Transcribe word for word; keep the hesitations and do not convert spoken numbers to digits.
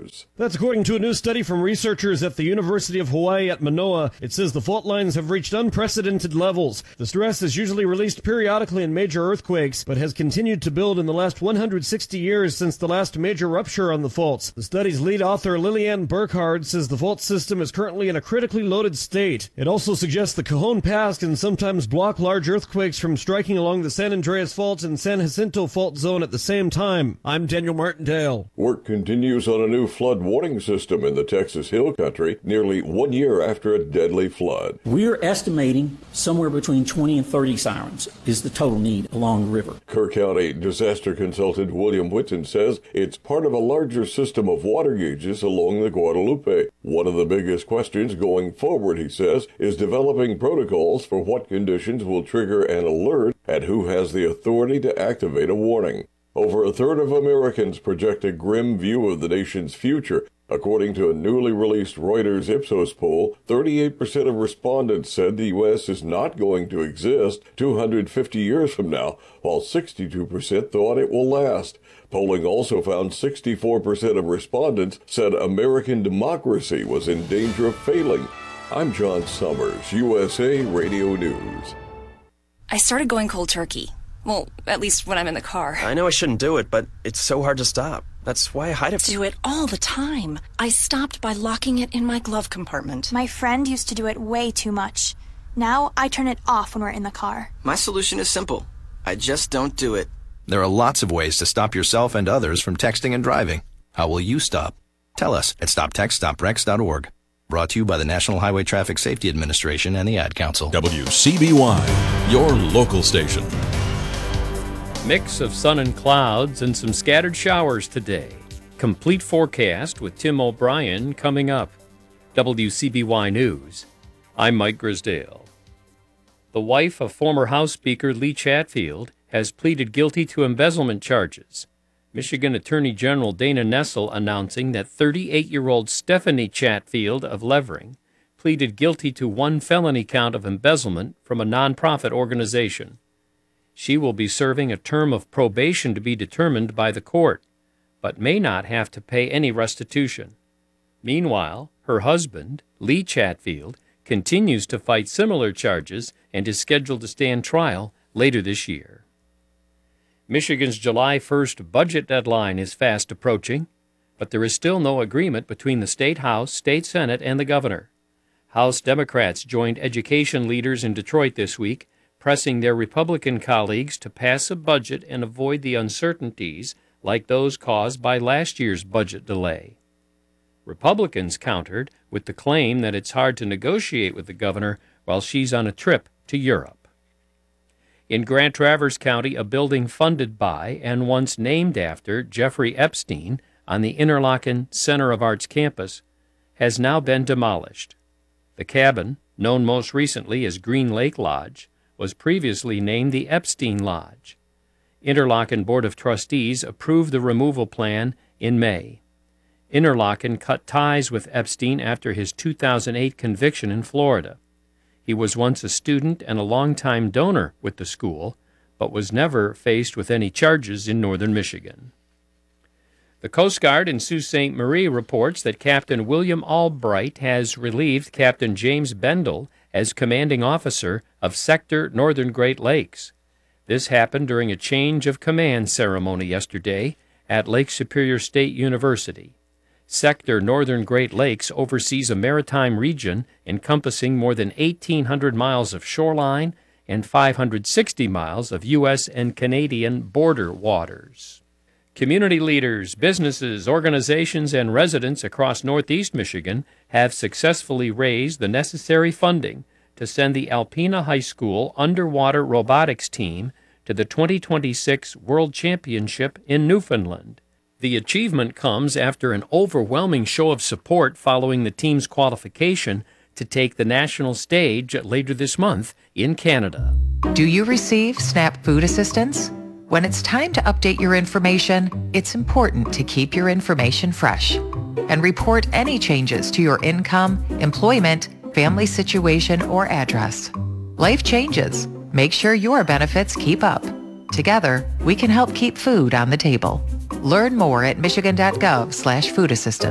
Summers. That's according to a new study from researchers at the University of Hawaii at Manoa. It says the fault lines have reached unprecedented levels. The stress is usually released periodically in major earthquakes, but has continued to build in the last one hundred sixty years since the last major rupture on the faults. The study's lead author, Liliane Burkhardt, says the fault system is currently in a critically loaded state. It also suggests the Cajon Pass can sometimes block large earthquakes from striking along the San Andreas Fault and San Jacinto Fault Zone at the same time. I'm Daniel Martindale. Work continues on a new flood warning system in the Texas Hill Country nearly one year after a deadly flood. We're estimating somewhere between twenty and thirty sirens is the total need along the river. Kerr County disaster consultant William Whitten says it's part of a larger system of water gauges along the Guadalupe. One of the biggest questions going forward, he says, is developing protocols for what conditions will trigger an alert and who has the authority to activate a warning. Over a third of Americans project a grim view of the nation's future. According to a newly released Reuters Ipsos poll, thirty-eight percent of respondents said the U S is not going to exist two hundred fifty years from now, while sixty-two percent thought it will last. Polling also found sixty-four percent of respondents said American democracy was in danger of failing. I'm John Summers, U S A Radio News. I started going cold turkey. Well, at least when I'm in the car. I know I shouldn't do it, but it's so hard to stop. That's why I hide it. Do it all the time. I stopped by locking it in my glove compartment. My friend used to do it way too much. Now I turn it off when we're in the car. My solution is simple. I just don't do it. There are lots of ways to stop yourself and others from texting and driving. How will you stop? Tell us at stop text stop wrecks dot org. Brought to you by the National Highway Traffic Safety Administration and the Ad Council. W C B Y, your local station. Mix of sun and clouds and some scattered showers today. Complete forecast with Tim O'Brien coming up. W C B Y News. I'm Mike Grisdale. The wife of former House Speaker Lee Chatfield has pleaded guilty to embezzlement charges. Michigan Attorney General Dana Nessel announcing that thirty-eight-year-old Stephanie Chatfield of Levering pleaded guilty to one felony count of embezzlement from a nonprofit organization. She will be serving a term of probation to be determined by the court, but may not have to pay any restitution. Meanwhile, her husband, Lee Chatfield, continues to fight similar charges and is scheduled to stand trial later this year. Michigan's July first budget deadline is fast approaching, but there is still no agreement between the State House, State Senate, and the governor. House Democrats joined education leaders in Detroit this week, pressing their Republican colleagues to pass a budget and avoid the uncertainties like those caused by last year's budget delay. Republicans countered with the claim that it's hard to negotiate with the governor while she's on a trip to Europe. In Grand Traverse County, a building funded by and once named after Jeffrey Epstein on the Interlochen Center of Arts campus has now been demolished. The cabin, known most recently as Green Lake Lodge, was previously named the Epstein Lodge. Interlochen Board of Trustees approved the removal plan in May. Interlochen cut ties with Epstein after his two thousand eight conviction in Florida. He was once a student and a longtime donor with the school, but was never faced with any charges in northern Michigan. The Coast Guard in Sault Ste. Marie reports that Captain William Albright has relieved Captain James Bendel as commanding officer of Sector Northern Great Lakes. This happened during a change of command ceremony yesterday at Lake Superior State University. Sector Northern Great Lakes oversees a maritime region encompassing more than eighteen hundred miles of shoreline and five hundred sixty miles of U S and Canadian border waters. Community leaders, businesses, organizations, and residents across northeast Michigan have successfully raised the necessary funding to send the Alpena High School underwater robotics team to the twenty twenty-six World Championship in Newfoundland. The achievement comes after an overwhelming show of support following the team's qualification to take the national stage later this month in Canada. Do you receive SNAP food assistance? When it's time to update your information, it's important to keep your information fresh and report any changes to your income, employment, family situation, or address. Life changes. Make sure your benefits keep up. Together, we can help keep food on the table. Learn more at michigan dot gov slash food assistance.